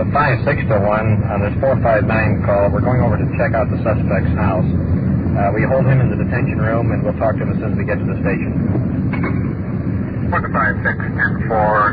5-6 to 1 on this 459 call. We're going over to check out the suspect's house. We hold him in the detention room, and we'll talk to him as soon as we get to the station. 4 to 5, 6, 10, 4,